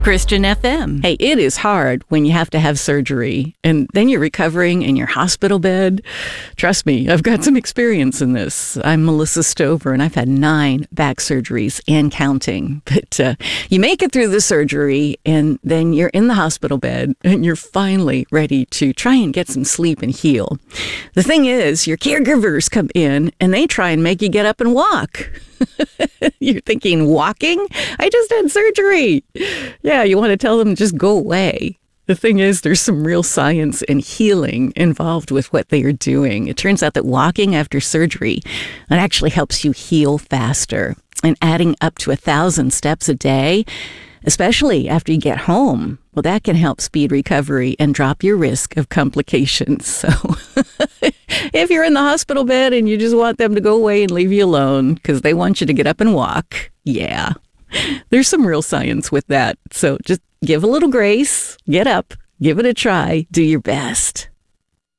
Christian FM. Hey, it is hard when you have to have surgery and then you're recovering in your hospital bed. Trust me, I've got some experience in this. I'm Melissa Stover and I've had 9 back surgeries and counting. But you make it through the surgery and then you're in the hospital bed and you're finally ready to try and get some sleep and heal. The thing is, your caregivers come in and they try and make you get up and walk. You're thinking, walking? I just had surgery. Yeah, you want to tell them just go away. The thing is, there's some real science and healing involved with what they are doing. It turns out that walking after surgery, that actually helps you heal faster. And adding up to 1,000 steps a day, especially after you get home, well, that can help speed recovery and drop your risk of complications. So if you're in the hospital bed and you just want them to go away and leave you alone because they want you to get up and walk, yeah, there's some real science with that. So just give a little grace, get up, give it a try, do your best.